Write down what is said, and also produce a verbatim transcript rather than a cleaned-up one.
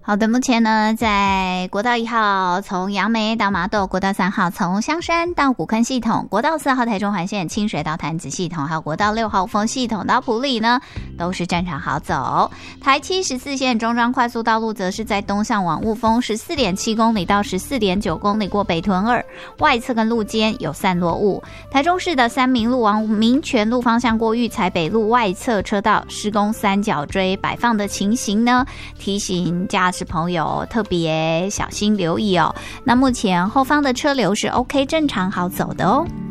好的，目前呢，在国道一号从杨梅到麻豆，国道三号从香山到古坑系统，国道四号台中环线清水到潭子系统，还有国道六号丰系统到埔里呢，都是正常好走。台七十四线中彰快速道路则是在东向往雾峰 十四点七公里到 十四点九公里过北屯二，外侧跟路肩有散落雾。台中市的三民路往民权路方向过育才北路外侧车道施工三角锥摆放的情形呢，提醒驾驶朋友特别小心留意哦。那目前后方的车流是 OK 正常好走的哦。